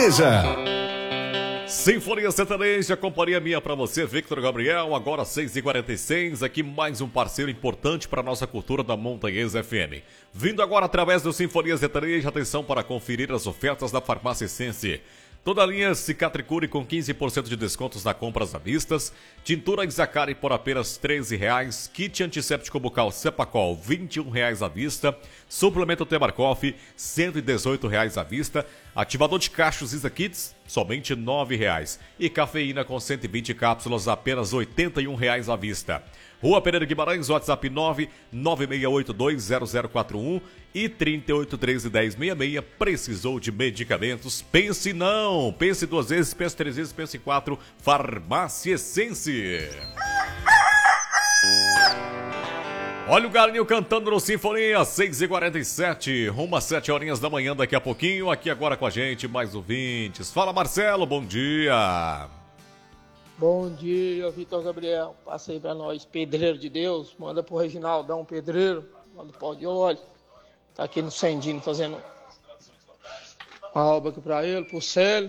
Sertaneja. Sinfonia Sertaneja, companhia minha pra você, Victor Gabriel, agora 6h46, aqui mais um parceiro importante para nossa cultura da Montanhesa FM. Vindo agora através do Sinfonia Sertaneja, atenção para conferir as ofertas da Farmácia Essence. Toda a linha Cicatricure com 15% de descontos na compras à vista, tintura Exacari por apenas R$13, kit antisséptico bucal Cepacol R$21 à vista, suplemento Temarcoff R$118 à vista, ativador de cachos Isa Kits somente R$9 e cafeína com 120 cápsulas apenas R$81 à vista. Rua Pereira Guimarães, WhatsApp 996820041 e 38131066. Precisou de medicamentos? Pense não! Pense duas vezes, pense três vezes, pense quatro. Farmácia Essence. Olha o galinho cantando no Sinfonia, 6h47, rumo às 7 horinhas da manhã daqui a pouquinho. Aqui agora com a gente, mais ouvintes. Fala, Marcelo, bom dia. Bom dia, Vitor Gabriel. Passa aí pra nós, pedreiro de Deus. Manda pro Reginaldão, pedreiro. Manda pau de óleo. Tá aqui no Sendino fazendo uma obra aqui pra ele, pro Célio.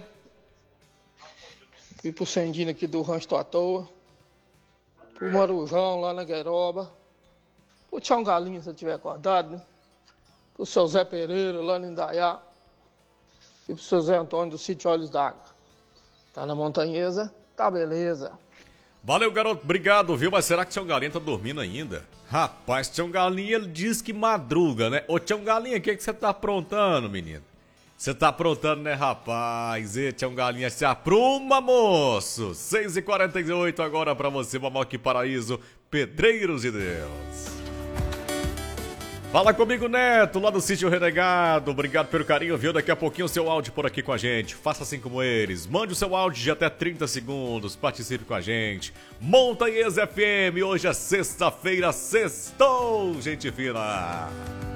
E pro Sendino aqui do Rancho Tô à Toa. Pro Marujão lá na Gueroba. Pro Tião Galinha, se ele tiver acordado, né? Pro seu Zé Pereira lá no Indaiá. E pro seu Zé Antônio do Sítio Olhos d'Água. Tá na Montanhesa? Tá, beleza. Valeu, garoto. Obrigado, viu? Mas será que o Tião Galinha tá dormindo ainda? Rapaz, Tião Galinha, ele diz que madruga, né? Ô, Tião Galinha, o que você tá aprontando, menino? Você tá aprontando, né, rapaz? E Tião Galinha, se apruma, moço. 6h48 agora pra você, Mamoque Paraíso, Pedreiros de Deus. Fala comigo, Neto, lá do Sítio Renegado. Obrigado pelo carinho, viu? Daqui a pouquinho o seu áudio por aqui com a gente. Faça assim como eles. Mande o seu áudio de até 30 segundos. Participe com a gente. Montanhesa FM, hoje é sexta-feira, sextou, gente fina.